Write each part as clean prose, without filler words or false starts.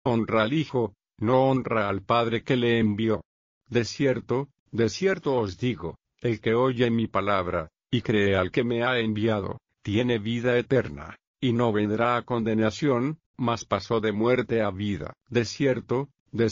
honra al Hijo, no honra al Padre que le envió. De cierto os digo, el que oye mi palabra, y cree al que me ha enviado, tiene vida eterna, y no vendrá a condenación, mas pasó de muerte a vida. De cierto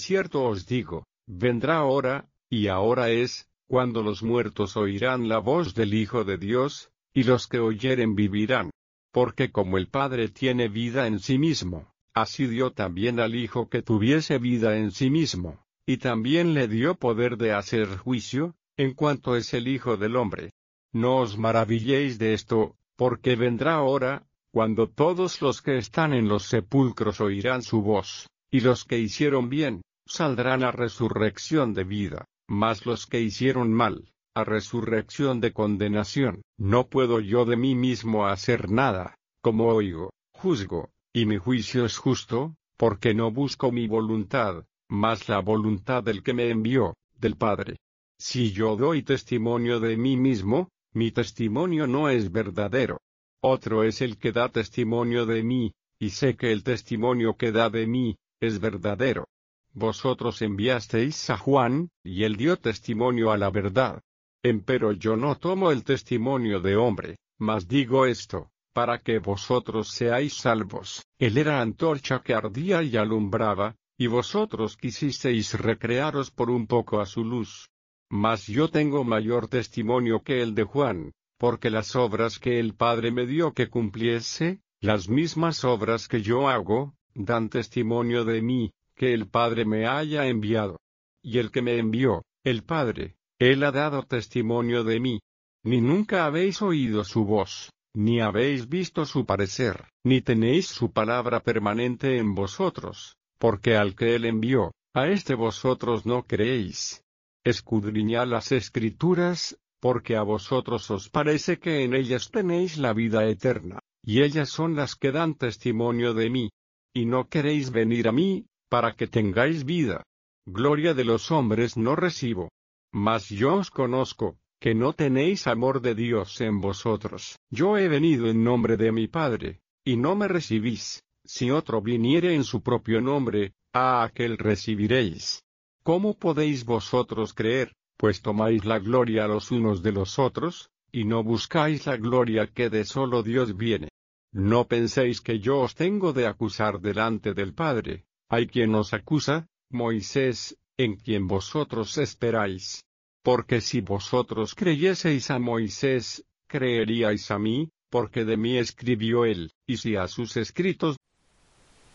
os digo, vendrá hora, y ahora es, cuando los muertos oirán la voz del Hijo de Dios, y los que oyeren vivirán. Porque como el Padre tiene vida en sí mismo, así dio también al Hijo que tuviese vida en sí mismo, y también le dio poder de hacer juicio, en cuanto es el Hijo del hombre. No os maravilléis de esto, porque vendrá hora, cuando todos los que están en los sepulcros oirán su voz, y los que hicieron bien, saldrán a resurrección de vida, mas los que hicieron mal, a resurrección de condenación. No puedo yo de mí mismo hacer nada, como oigo, juzgo, y mi juicio es justo, porque no busco mi voluntad, mas la voluntad del que me envió, del Padre. Si yo doy testimonio de mí mismo, mi testimonio no es verdadero. Otro es el que da testimonio de mí, y sé que el testimonio que da de mí, es verdadero. Vosotros enviasteis a Juan, y él dio testimonio a la verdad. Empero yo no tomo el testimonio de hombre, mas digo esto, para que vosotros seáis salvos. Él era antorcha que ardía y alumbraba, y vosotros quisisteis recrearos por un poco a su luz. Mas yo tengo mayor testimonio que el de Juan, porque las obras que el Padre me dio que cumpliese, las mismas obras que yo hago, dan testimonio de mí, que el Padre me haya enviado. Y el que me envió, el Padre, él ha dado testimonio de mí. Ni nunca habéis oído su voz, ni habéis visto su parecer, ni tenéis su palabra permanente en vosotros, porque al que él envió, a este vosotros no creéis. Escudriñad las Escrituras, porque a vosotros os parece que en ellas tenéis la vida eterna, y ellas son las que dan testimonio de mí. Y no queréis venir a mí, para que tengáis vida. Gloria de los hombres no recibo. Mas yo os conozco, que no tenéis amor de Dios en vosotros. Yo he venido en nombre de mi Padre, y no me recibís. Si otro viniere en su propio nombre, a aquel recibiréis. ¿Cómo podéis vosotros creer, pues tomáis la gloria los unos de los otros, y no buscáis la gloria que de solo Dios viene? No penséis que yo os tengo de acusar delante del Padre. Hay quien os acusa, Moisés, en quien vosotros esperáis. Porque si vosotros creyeseis a Moisés, creeríais a mí, porque de mí escribió él, y si a sus escritos